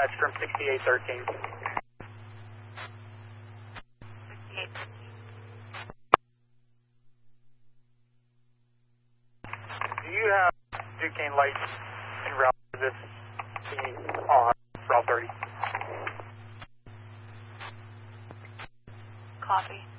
That's from 6813. 68. Do you have Duquesne lights en route to this scene on Route 30? Copy.